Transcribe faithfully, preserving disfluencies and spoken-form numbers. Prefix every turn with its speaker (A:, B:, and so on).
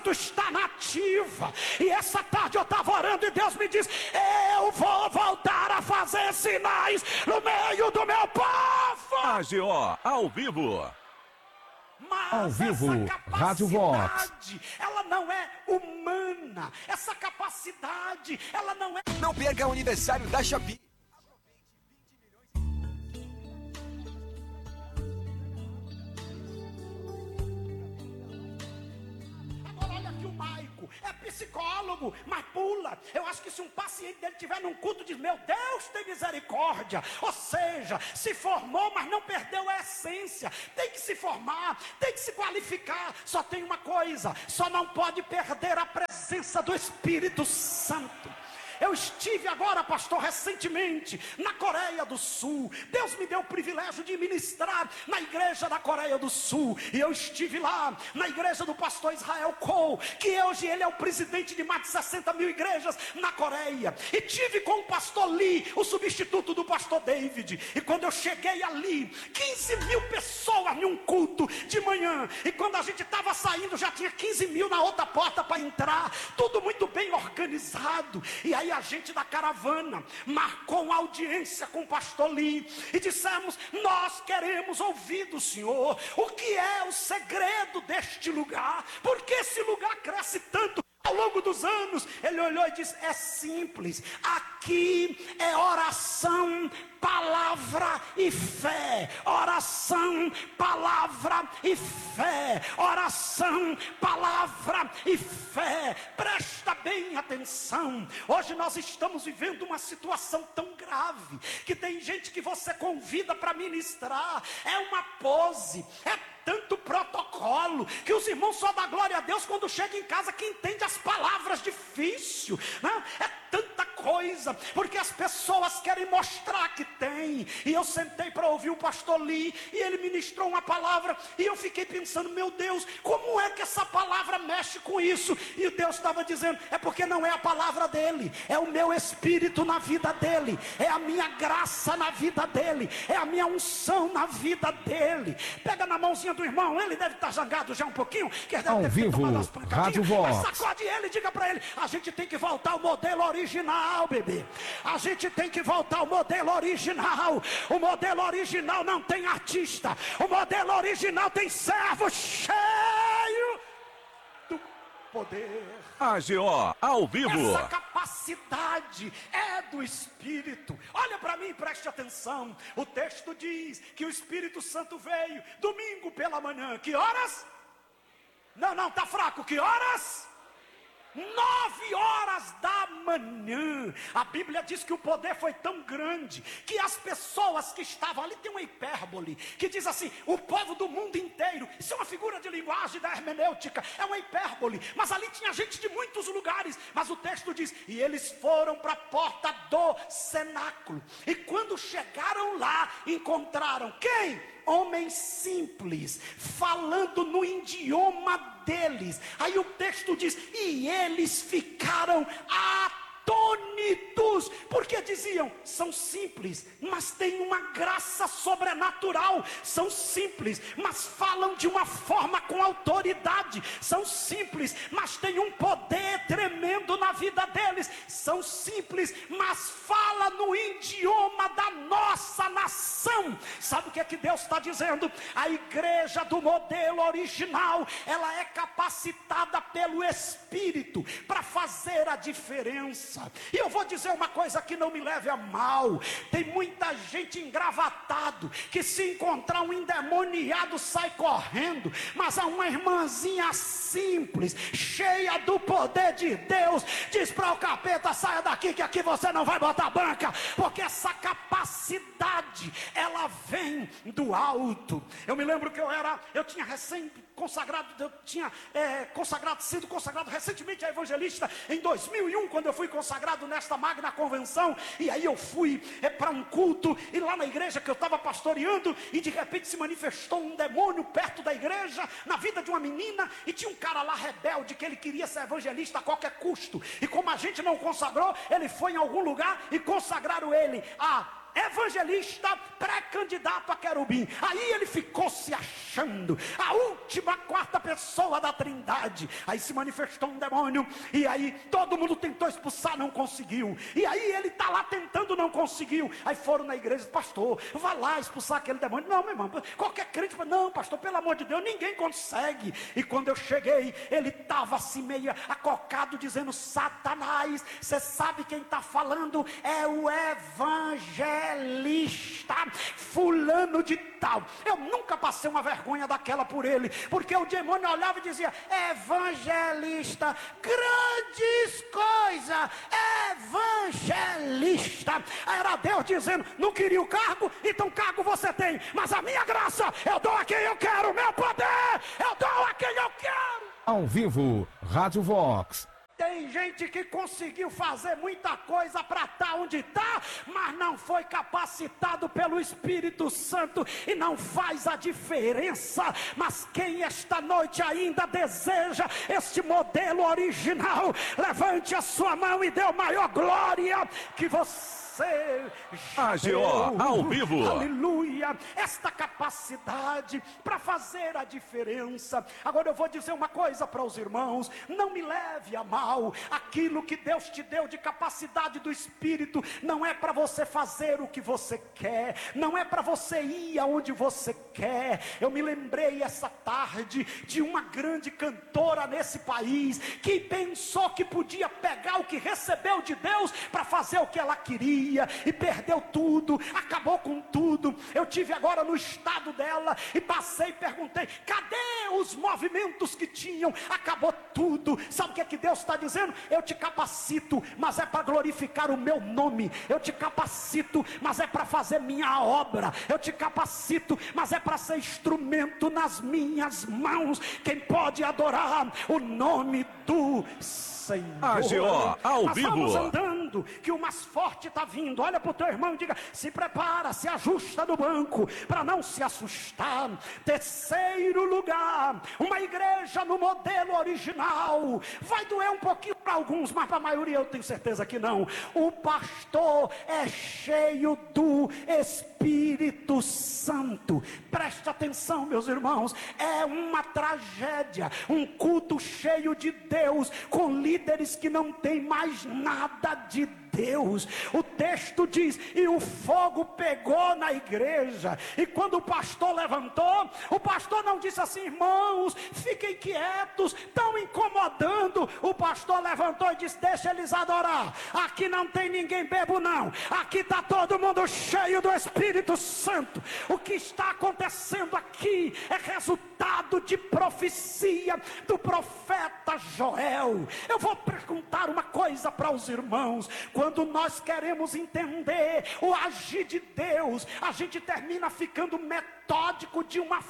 A: Santo está na ativa. E essa tarde eu estava orando e Deus me diz: eu vou voltar a fazer sinais no meio do meu povo.
B: A G O ao vivo.
A: Mas
C: ao vivo, Rádio Vox.
A: Ela não é humana. Essa capacidade, ela não é.
D: Não perca o aniversário da Shopee.
A: Agora olha aqui o Maico, é psicólogo, mas pula. Eu acho que se um paciente dele estiver num culto, diz: meu Deus, tem misericórdia. Ou seja, se formou, mas não perdeu a essência. Tem que se formar, tem que se qualificar. Só tem uma coisa: só não pode perder a presença do Espírito Santo. Eu estive agora, pastor, recentemente na Coreia do Sul. Deus me deu o privilégio de ministrar na igreja da Coreia do Sul. E eu estive lá na igreja do pastor Israel Cole, que hoje ele é o presidente de mais de sessenta mil igrejas na Coreia. E tive com o pastor Lee, o substituto do pastor David. E quando eu cheguei ali, quinze mil pessoas em um culto de manhã. E quando a gente estava saindo, já tinha quinze mil na outra porta para entrar. Tudo muito bem organizado. E aí a gente da caravana marcou uma audiência com o pastor Lee e dissemos: nós queremos ouvir do senhor o que é o segredo deste lugar, porque esse lugar cresce tanto ao longo dos anos. Ele olhou e disse: é simples, aqui é oração, palavra e fé. Oração, palavra e fé. Oração, palavra e fé. Presta bem atenção. Hoje nós estamos vivendo uma situação tão grave que tem gente que você convida para ministrar, é uma pose, é tanto protocolo, que os irmãos só dão glória a Deus quando chega em casa que entende as palavras difíceis, né? É tanta coisa, porque as pessoas querem mostrar que tem. E eu sentei para ouvir o pastor Lee, e ele ministrou uma palavra, e eu fiquei pensando: meu Deus, como é que essa palavra mexe com isso? E Deus estava dizendo: é porque não é a palavra dele, é o meu espírito na vida dele, é a minha graça na vida dele, é a minha unção na vida dele. Pega na mãozinha do irmão, ele deve estar zangado já um pouquinho, que ele deve
C: ao
A: ter
C: vivo, Rádio Vox.
A: Mas sacode ele, diga para ele: a gente tem que voltar ao modelo original, bebê. A gente tem que voltar ao modelo original. O modelo original não tem artista, o modelo original tem servo cheio do poder.
B: A G O ao vivo.
A: Essa capacidade é do Espírito. Olha para mim e preste atenção. O texto diz que o Espírito Santo veio domingo pela manhã. Que horas? Não, não, tá fraco. Que horas? Nove horas da manhã. A Bíblia diz que o poder foi tão grande que as pessoas que estavam ali, tem uma hipérbole que diz assim: o povo do mundo inteiro. Isso é uma figura de linguagem da hermenêutica, é uma hipérbole, mas ali tinha gente de muitos lugares. Mas o texto diz: e eles foram para a porta do cenáculo, e quando chegaram lá, encontraram quem? Homens simples, falando no idioma deles. Aí o texto diz: e eles ficaram atônitos, porque diziam: são simples, mas têm uma graça sobrenatural. São simples, mas falam de uma forma com autoridade. São simples, mas têm um poder tremendo na vida deles. São simples, mas fala no idioma da nossa nação. Sabe o que é que Deus está dizendo? A igreja do modelo original, ela é capacitada pelo Espírito para fazer a diferença. E eu vou dizer uma coisa que não me leve a mal: tem muita gente engravatado que, se encontrar um endemoniado, sai correndo. Mas há uma irmãzinha simples, cheia do poder de Deus, diz para o capeta: saia daqui que aqui você não vai botar banca. Porque essa capacidade, ela vem do alto. Eu me lembro que eu era, eu tinha recém consagrado, eu tinha é, consagrado, sido consagrado recentemente a evangelista em dois mil e um, quando eu fui consagrado nesta magna convenção. E aí eu fui é, para um culto, e lá na igreja que eu estava pastoreando, e de repente se manifestou um demônio perto da igreja, na vida de uma menina, e tinha um cara lá rebelde, que ele queria ser evangelista a qualquer custo, e como a gente não consagrou, ele foi em algum lugar e consagraram ele a evangelista pré-candidato a querubim. Aí ele ficou se achando a última quarta pessoa da trindade. Aí se manifestou um demônio, e aí todo mundo tentou expulsar, não conseguiu. E aí ele está lá tentando, não conseguiu. Aí foram na igreja, pastor, vá lá expulsar aquele demônio. Não, meu irmão, qualquer crente, não, pastor, pelo amor de Deus, ninguém consegue. E quando eu cheguei, ele estava assim meio acocado, dizendo: Satanás, você sabe quem está falando? É o evangelista fulano de tal. Eu nunca passei uma vergonha daquela por ele, porque o demônio olhava e dizia: evangelista, grandes coisas, evangelista. Era Deus dizendo: não queria o cargo, então cargo você tem, mas a minha graça eu dou a quem eu quero, meu poder eu dou a quem eu quero.
C: Ao vivo, Rádio Vox.
A: Tem gente que conseguiu fazer muita coisa para estar onde está, mas não foi capacitado pelo Espírito Santo e não faz a diferença. Mas quem esta noite ainda deseja este modelo original, levante a sua mão e dê a maior glória que você
B: A G O ao vivo.
A: Aleluia, esta capacidade para fazer a diferença. Agora eu vou dizer uma coisa para os irmãos: não me leve a mal. Aquilo que Deus te deu de capacidade do Espírito não é para você fazer o que você quer, não é para você ir aonde você quer. Eu me lembrei essa tarde de uma grande cantora nesse país que pensou que podia pegar o que recebeu de Deus para fazer o que ela queria, e perdeu tudo, acabou com tudo. Eu tive agora no estado dela e passei e perguntei: cadê os movimentos que tinham? Acabou tudo. Sabe o que é que Deus está dizendo? Eu te capacito, mas é para glorificar o meu nome. Eu te capacito, mas é para fazer minha obra. Eu te capacito, mas é para ser instrumento nas minhas mãos. Quem pode adorar o nome do Senhor?
B: A G O ao
A: Nós
B: vivo.
A: vamos andando, que o mais forte está vindo. Olha para o teu irmão e diga: se prepara, se ajusta no banco, para não se assustar. Terceiro lugar, uma igreja no modelo original. Vai doer um pouquinho para alguns, mas para a maioria eu tenho certeza que não. O pastor é cheio do Espírito Santo. Preste atenção, meus irmãos, é uma tragédia um culto cheio de Deus, com líderes que não tem mais nada de Deus. O texto diz: e o fogo pegou na igreja. E quando o pastor levantou, o pastor não disse assim: irmãos, fiquem quietos, estão incomodando. O pastor levantou e disse: deixa eles adorar. Aqui não tem ninguém bebo não, aqui está todo mundo cheio do Espírito Santo. O que está acontecendo aqui é resultado de profecia do profeta Joel. Eu vou perguntar uma coisa para os irmãos: quando nós queremos entender o agir de Deus, a gente termina ficando metódico de uma